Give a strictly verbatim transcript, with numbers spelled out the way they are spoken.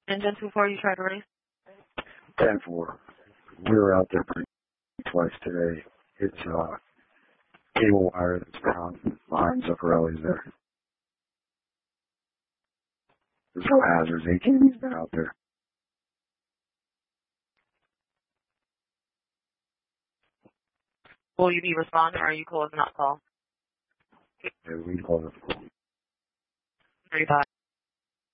Engine two four, you tried to race? ten four. We were out there pretty twice today. It's uh, cable wire that's down behind Zuccarelli's there. There's no hazards. A K B's been out there. Will you be responding or are you closing that call? Yeah, we can call it. thirty-five.